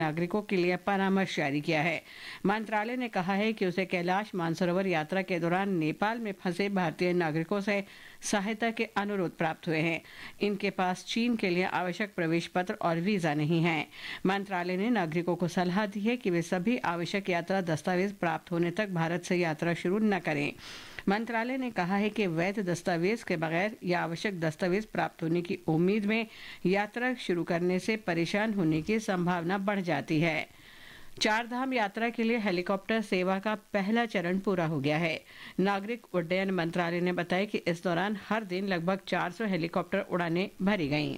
नागरिकों के लिए परामर्श जारी किया है। मंत्रालय ने कहा है कि उसे कैलाश मानसरोवर यात्रा के दौरान नेपाल में फंसे भारतीय नागरिकों से सहायता के अनुरोध प्राप्त हुए हैं। इनके पास चीन के लिए आवश्यक प्रवेश पत्र और वीजा नहीं है। मंत्रालय ने नागरिकों को सलाह दी है कि वे सभी आवश्यक यात्रा दस्तावेज प्राप्त होने तक भारत से यात्रा शुरू न करें। मंत्रालय ने कहा है कि वैध दस्तावेज के बगैर या आवश्यक दस्तावेज प्राप्त होने की उम्मीद में यात्रा शुरू करने से परेशान होने की संभावना बढ़ जाती है। चार धाम यात्रा के लिए हेलीकॉप्टर सेवा का पहला चरण पूरा हो गया है। नागरिक उड्डयन मंत्रालय ने बताया कि इस दौरान हर दिन लगभग 400 हेलीकॉप्टर उड़ानें भरी गईं।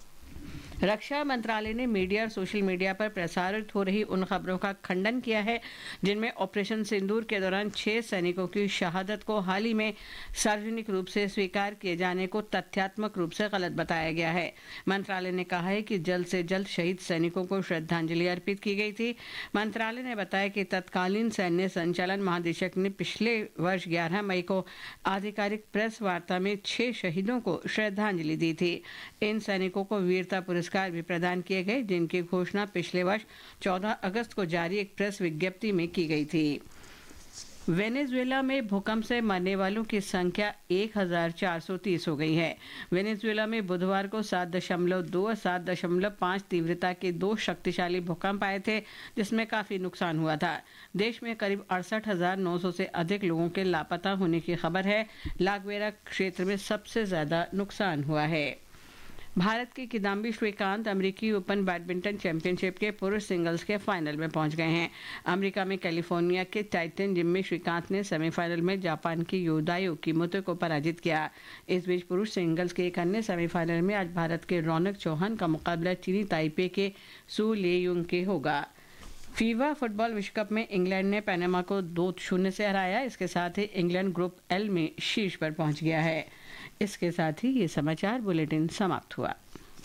रक्षा मंत्रालय ने मीडिया और सोशल मीडिया पर प्रसारित हो रही उन खबरों का खंडन किया है जिनमें ऑपरेशन सिंदूर के दौरान 6 सैनिकों की शहादत को हाल ही में सार्वजनिक रूप से स्वीकार किए जाने को तथ्यात्मक रूप से गलत बताया गया है। मंत्रालय ने कहा है कि जल्द से जल्द शहीद सैनिकों को श्रद्धांजलि अर्पित की गई थी। मंत्रालय ने बताया कि तत्कालीन सैन्य संचालन महानिदेशक ने पिछले वर्ष 11 मई को आधिकारिक प्रेस वार्ता में 6 शहीदों को श्रद्धांजलि दी थी। इन सैनिकों को वीरता पुरस्कार भी प्रदान किए गए, जिनकी घोषणा पिछले वर्ष 14 अगस्त को जारी एक प्रेस विज्ञप्ति में की गई थी। वेनेजुएला में भूकंप से मरने वालों की संख्या 1430 हो गई है। वेनेजुएला में बुधवार को 7.2 और 7.5 तीव्रता के 2 शक्तिशाली भूकंप आए थे, जिसमें काफी नुकसान हुआ था। देश में करीब 68,900 से अधिक लोगों के लापता होने की खबर है। लागवेरा क्षेत्र में सबसे ज्यादा नुकसान हुआ है। भारत के किदाम्बी श्रीकांत अमेरिकी ओपन बैडमिंटन चैंपियनशिप के पुरुष सिंगल्स के फाइनल में पहुंच गए हैं। अमेरिका में कैलिफोर्निया के टाइटन जिम में श्रीकांत ने सेमीफाइनल में जापान की योदायो कीमोतो को पराजित किया। इस बीच पुरुष सिंगल्स के एक अन्य सेमीफाइनल में आज भारत के रौनक चौहान का मुकाबला चीनी ताइपे के सू लेयुंग के होगा। फीफा फुटबॉल विश्व कप में इंग्लैंड ने पनामा को 2-0 से हराया। इसके साथ ही इंग्लैंड ग्रुप एल में शीर्ष पर पहुंच गया है। इसके साथ ही ये समाचार बुलेटिन समाप्त हुआ।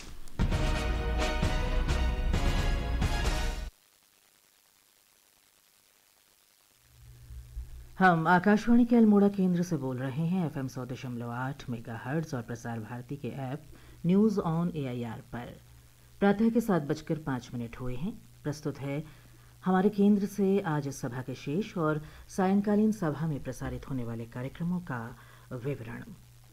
हम आकाशवाणी के अल्मोड़ा केंद्र से बोल रहे हैं FM 100.8 मेगाहर्ट्ज और प्रसार भारती के ऐप न्यूज ऑन AIR पर। प्रातः के 7:05 हुए हैं। प्रस्तुत है हमारे केंद्र से आज इस सभा के शेष और सायंकालीन सभा में प्रसारित होने वाले कार्यक्रमों का विवरण।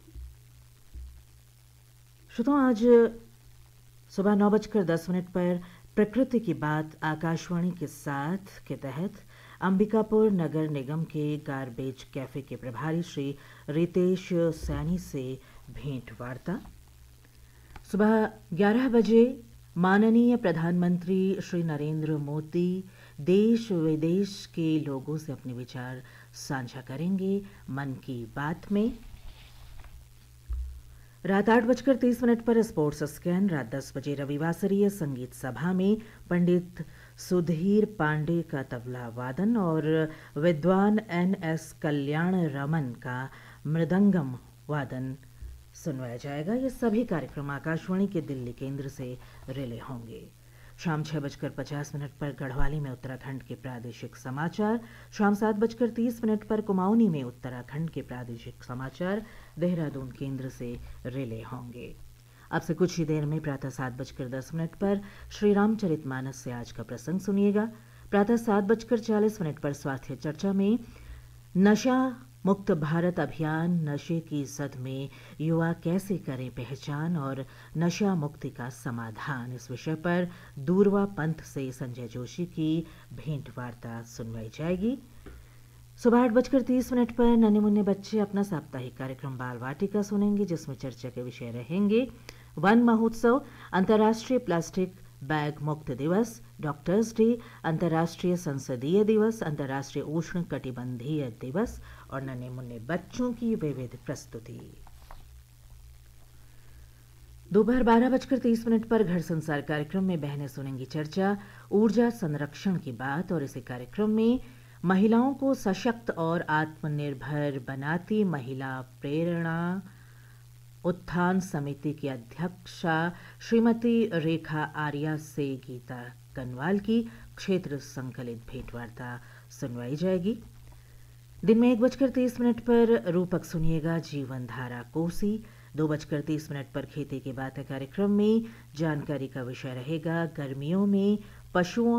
श्रोताओं, आज सुबह 9:10 पर प्रकृति की बात आकाशवाणी के साथ के तहत अंबिकापुर नगर निगम के गार्बेज कैफे के प्रभारी श्री रितेश सैनी से भेंट वार्ता। सुबह 11 बजे माननीय प्रधानमंत्री श्री नरेंद्र मोदी देश विदेश के लोगों से अपने विचार साझा करेंगे मन की बात में। रात 8:30 पर स्पोर्ट्स स्कैन। रात 10 बजे रविवासरीय संगीत सभा में पंडित सुधीर पांडे का तबला वादन और विद्वान NS कल्याण रमन का मृदंगम वादन सुनवाया जाएगा। ये सभी कार्यक्रम आकाशवाणी के दिल्ली केंद्र से रिले होंगे। शाम 6:50 पर गढ़वाली में उत्तराखंड के प्रादेशिक समाचार। शाम 7:30 पर कुमाऊनी में उत्तराखंड के प्रादेशिक समाचार देहरादून केंद्र से रिले होंगे। अब से कुछ ही देर में प्रातः 7:10 पर श्री रामचरितमानस से आज का प्रसंग सुनिएगा। प्रातः 7:40 पर स्वास्थ्य चर्चा में नशा मुक्त भारत अभियान, नशे की जद में युवा कैसे करें पहचान और नशा मुक्ति का समाधान, इस विषय पर दूरवा पंथ से संजय जोशी की भेंट वार्ता सुनवाई जाएगी। सुबह 8:30 पर नन्हे मुन्ने बच्चे अपना साप्ताहिक कार्यक्रम बाल वाटिका सुनेंगे, जिसमें चर्चा के विषय रहेंगे वन महोत्सव, अंतर्राष्ट्रीय प्लास्टिक बैग मुक्त दिवस, डॉक्टर्स डे, अंतर्राष्ट्रीय संसदीय दिवस, अंतर्राष्ट्रीय उष्ण कटिबंधीय दिवस और नन्हे मुन्ने बच्चों की विविध प्रस्तुति। दोपहर 12:30 पर घर संसार कार्यक्रम में बहनें सुनेंगी चर्चा ऊर्जा संरक्षण की बात और इसी कार्यक्रम में महिलाओं को सशक्त और आत्मनिर्भर बनाती महिला प्रेरणा उत्थान समिति की अध्यक्षा श्रीमती रेखा आर्या से गीता कनवाल की क्षेत्र संकलित भेंटवार्ता सुनवाई जाएगी। दिन में 1:30 पर रूपक सुनिएगा जीवन धारा कोसी। 2:30 पर खेती की बातें कार्यक्रम में जानकारी का विषय रहेगा गर्मियों में पशुओं